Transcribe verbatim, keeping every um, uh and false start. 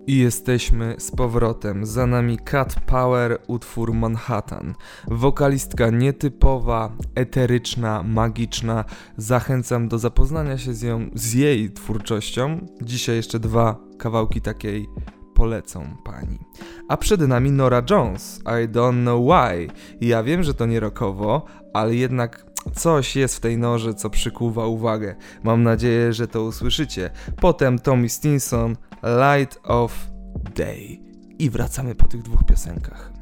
I jesteśmy z powrotem. Za nami Cat Power, utwór Manhattan. Wokalistka nietypowa, eteryczna, magiczna. Zachęcam do zapoznania się z, ją, z jej twórczością. Dzisiaj jeszcze dwa kawałki takiej polecą pani. A przed nami Norah Jones, I Don't Know Why. Ja wiem, że to nie rockowo, ale jednak coś jest w tej Norze, co przykuwa uwagę. Mam nadzieję, że to usłyszycie. Potem Tommy Stinson, Light of Day. I wracamy po tych dwóch piosenkach.